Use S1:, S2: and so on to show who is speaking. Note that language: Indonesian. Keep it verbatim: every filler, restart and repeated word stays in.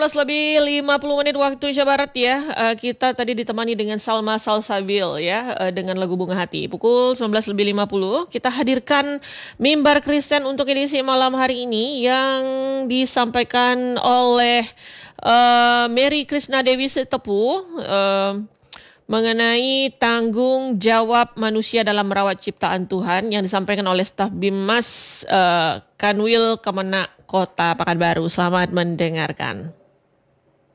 S1: Plus lebih lima puluh menit waktu Indonesia Barat ya. Eh, kita tadi ditemani dengan Salma Salsabil ya eh, dengan lagu Bunga Hati. Pukul sembilan belas lebih lima puluh kita hadirkan Mimbar Kristen untuk edisi malam hari ini yang disampaikan oleh eh, Mary Krisna Dewi Setepu eh, mengenai tanggung jawab manusia dalam merawat ciptaan Tuhan yang disampaikan oleh staf Bimas eh, Kanwil Kemenak Kota Pekanbaru. Selamat mendengarkan.